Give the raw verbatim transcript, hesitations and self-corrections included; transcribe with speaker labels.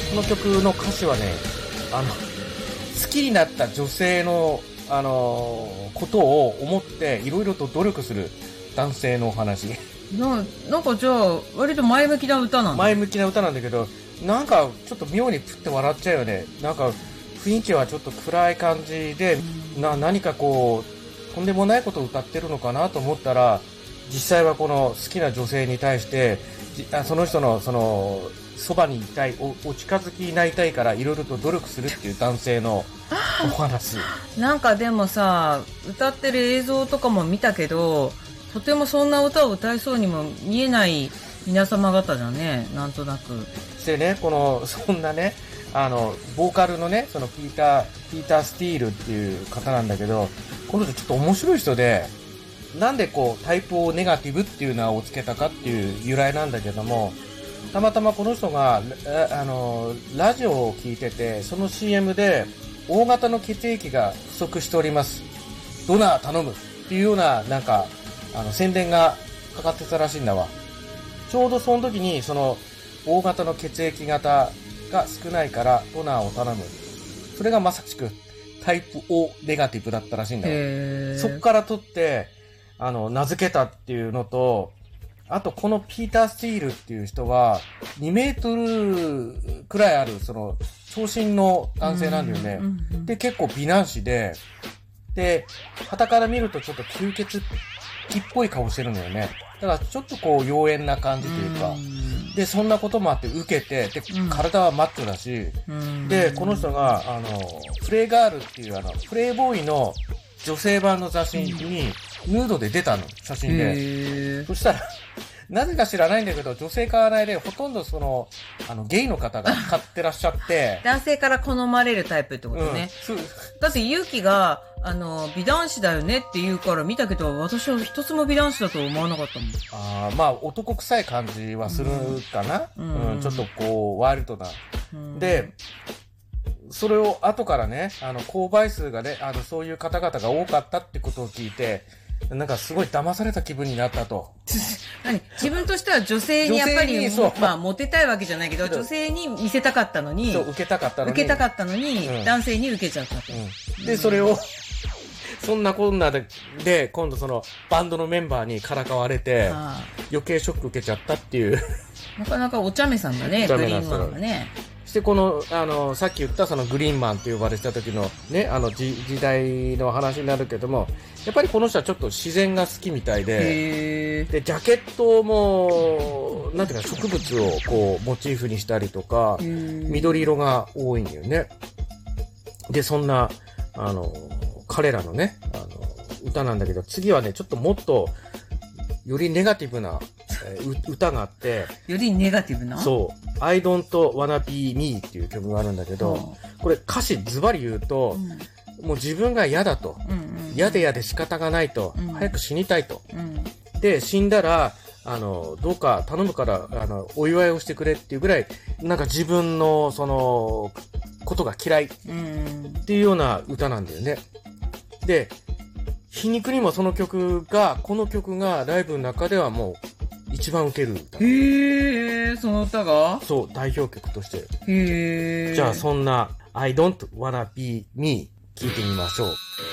Speaker 1: この曲の歌詞はね、あの好きになった女性のあのことを思っていろいろと努力する男性のお話。
Speaker 2: な, なんかじゃあ割と前向きな歌なんだ。
Speaker 1: 前向きな歌なんだけど、なんかちょっと妙にプッて笑っちゃうよね。なんか雰囲気はちょっと暗い感じで、な何かこうとんでもないことを歌ってるのかなと思ったら、実際はこの好きな女性に対してその人のそのそばにいたい お, お近づきになりたいからいろいろと努力するっていう男性のお話。
Speaker 2: なんかでもさ、歌ってる映像とかも見たけど、とてもそんな歌を歌いそうにも見えない皆様方だね、なんとなく。
Speaker 1: でね、このそんなね、あのボーカルのね、そのピーターピーター・スティールっていう方なんだけど、この人ちょっと面白い人で、なんでこうタイプをネガティブっていう名をつけたかっていう由来なんだけども、たまたまこの人があのラジオを聞いてて、その シーエム で大型の血液が不足しております、ドナー頼むっていうようななんかあの宣伝がかかってたらしいんだわ。ちょうどその時にその大型の血液型が少ないからドナーを頼む、それがまさしくタイプ O ネガティブだったらしいんだわ。そっから取ってあの名付けたっていうのと、あとこのピーター・スティールっていう人はにメートルくらいあるその長身の男性なんだよね、うんうんうん、で結構美男子で、で傍から見るとちょっと吸血鬼っぽい顔してるんだよね。だからちょっとこう妖艶な感じというか、うん、でそんなこともあって受けて、で体はマッチョだし、うん、でこの人があのプレイガールっていうあのプレイボーイの女性版の雑誌にヌードで出たの、写真で。そしたらなぜか知らないんだけど、女性買わないでほとんどそのあのゲイの方が買ってらっしゃって
Speaker 2: 男性から好まれるタイプってことね、うん、だって勇気があの美男子だよねって言うから見たけど、私は一つも美男子だと思わなかったもん。
Speaker 1: あ、まあ男臭い感じはするかな、うんうん、ちょっとこうワイルドな、うん、でそれを後からね、あの購買数がね、あのそういう方々が多かったってことを聞いて、なんかすごい騙された気分になったと。
Speaker 2: 何、自分としては女性にやっぱりまあモテたいわけじゃないけど、女性に見せたかったのに、
Speaker 1: そう受けたかったのに
Speaker 2: 受けたかったのに、うん、男性に受けちゃったと、
Speaker 1: うん、でそれをそんなこんなでで今度そのバンドのメンバーにからかわれて余計ショック受けちゃったっていう
Speaker 2: なかなかお茶目さんだね、グリーンマンがね。
Speaker 1: してこのあのさっき言ったそのグリーンマンと呼ばれてた時のね、あの時時代の話になるけども、やっぱりこの人はちょっと自然が好きみたいで、でジャケットもなんていうか植物をこうモチーフにしたりとか緑色が多いんだよね。でそんなあの彼らのねあの歌なんだけど、次はねちょっともっとよりネガティブな歌があって、
Speaker 2: よりネガティブな、
Speaker 1: そう I don't wanna be me っていう曲があるんだけど、うん、これ歌詞ズバリ言うと、うん、もう自分が嫌だと、うんうん、嫌で嫌で仕方がないと、うん、早く死にたいと、うん、で死んだらあのどうか頼むからあのお祝いをしてくれっていうぐらい、なんか自分のそのことが嫌いっていうような歌なんだよね。で皮肉にもその曲がこの曲がライブの中ではもう一番ウケる歌。
Speaker 2: へー、その歌が
Speaker 1: そう代表曲として。
Speaker 2: へー。
Speaker 1: じゃあそんな I don't wanna be me 聞いてみましょう。